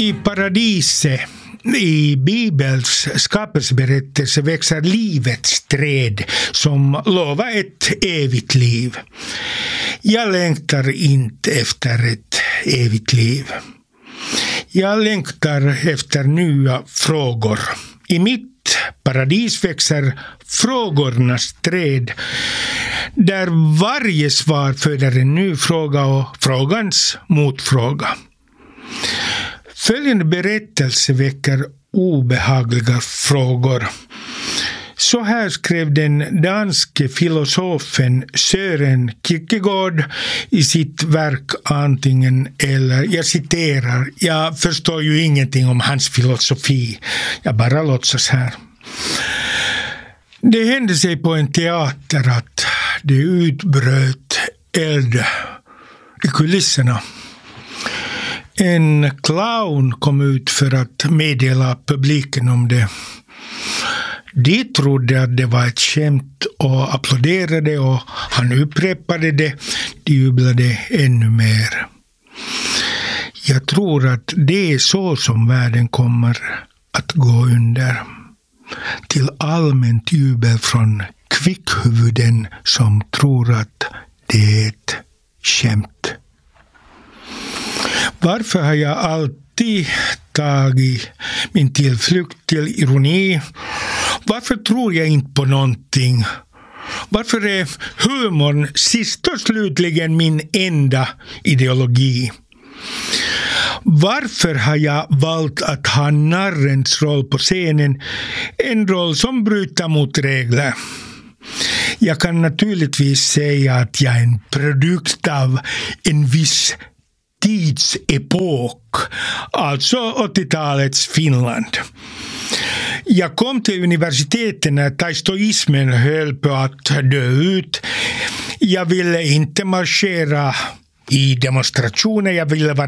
I paradiset, i Bibels skapelseberättelse, växer livets träd som lovar ett evigt liv. Jag längtar inte efter ett evigt liv. Jag längtar efter nya frågor. I mitt paradis växer frågornas träd, där varje svar föder en ny fråga och frågans motfråga. Följande berättelse väcker obehagliga frågor. Så här skrev den danske filosofen Søren Kierkegaard i sitt verk Antingen eller. Jag citerar, jag förstår ju ingenting om hans filosofi. Jag bara låtsas här. Det hände sig på en teater att det utbröt eld i kulisserna. En clown kom ut för att meddela publiken om det. De trodde att det var ett skämt och applåderade, och han upprepade det. De jublade ännu mer. Jag tror att det är så som världen kommer att gå under. Till allmänt jubel från kvickhuvuden som tror att det är ett skämt. Varför har jag alltid tagit min tillflykt till ironi? Varför tror jag inte på någonting? Varför är humorn sist och slutligen min enda ideologi? Varför har jag valt att ha narrens roll på scenen, en roll som bryter mot regler? Jag kan naturligtvis säga att jag är en produkt av en viss tidsepok, alltså 80-talets Finland. Jag kom till universitetet när taistoismen höll på att dö ut. Jag ville inte marschera i demonstrationer, jag ville vara